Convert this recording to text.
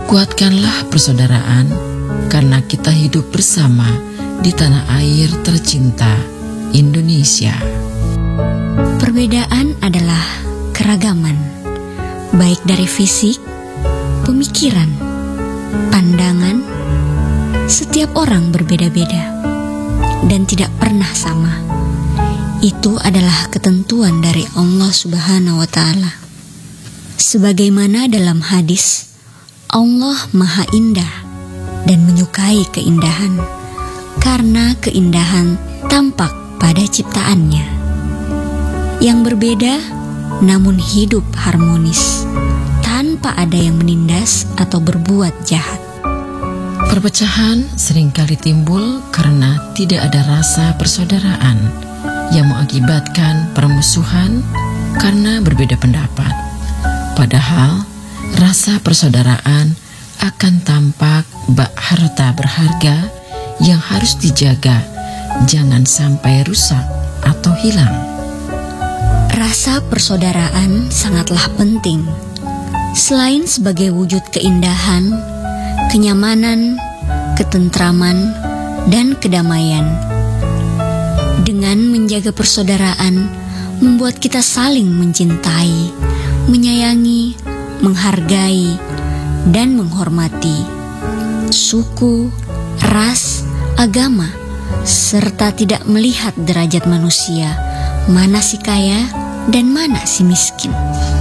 Kuatkanlah persaudaraan, karena kita hidup bersama di tanah air tercinta Indonesia. Perbedaan adalah keragaman, baik dari fisik, pemikiran, pandangan. Setiap orang berbeda-beda dan tidak pernah sama. Itu adalah ketentuan dari Allah Subhanahu wa Ta'ala. Sebagaimana dalam hadis, Allah Maha Indah dan menyukai keindahan, karena keindahan tampak pada ciptaannya. Yang berbeda namun hidup harmonis, tanpa ada yang menindas atau berbuat jahat. Perpecahan seringkali timbul karena tidak ada rasa persaudaraan yang mengakibatkan permusuhan karena berbeda pendapat. Padahal rasa persaudaraan akan tampak bak harta berharga yang harus dijaga, jangan sampai rusak atau hilang. Rasa persaudaraan sangatlah penting. Selain sebagai wujud keindahan, kenyamanan, ketentraman, dan kedamaian. Dengan menjaga persaudaraan, membuat kita saling mencintai, menyayangi, menghargai, dan menghormati suku, ras, agama, serta tidak melihat derajat manusia, mana si kaya dan mana si miskin.